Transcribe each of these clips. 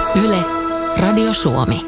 Yle, Radio Suomi.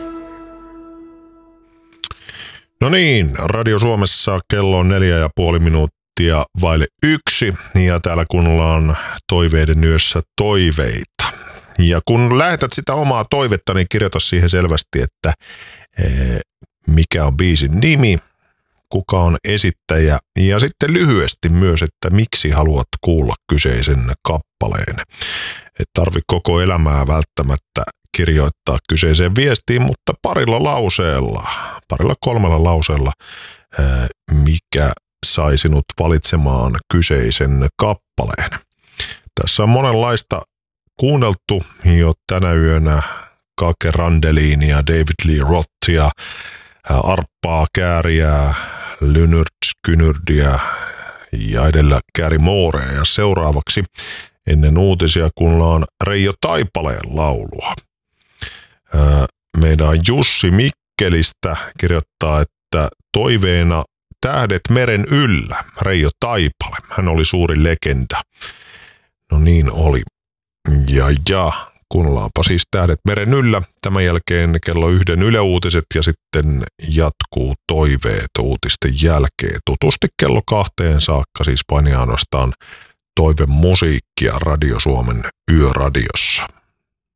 No niin, Radio Suomessa kello on 4,5 vaille 1 ja täällä kuunnellaan Toiveiden yössä toiveita. Ja kun lähetät sitä omaa toivetta, niin kirjoita siihen selvästi, että mikä on biisin nimi, kuka on esittäjä ja sitten lyhyesti myös, että miksi haluat kuulla kyseisen kappaleen. Et tarvitse koko elämää välttämättä kirjoittaa kyseiseen viestiin, mutta parilla kolmella lauseella, mikä sai sinut valitsemaan kyseisen kappaleen. Tässä on monenlaista kuunneltu jo tänä yönä Kake Randelinia, David Lee Rothia, Arppaa Kääriä, Lynyrd Skynyrdia ja edellä Gary Moorea. Ja seuraavaksi ennen uutisia kuunnellaan Reijo Taipaleen laulua. Meidän Jussi Mikkelistä kirjoittaa, että toiveena Tähdet meren yllä, Reijo Taipale. Hän oli suuri legenda. No niin oli. Ja kuunnellaanpa siis Tähdet meren yllä. Tämän jälkeen kello 1 Yle Uutiset ja sitten jatkuu Toiveet uutisten jälkeen. Tutusti kello 2 saakka siis paini ainoastaan toivemusiikkia Radio Suomen yöradiossa.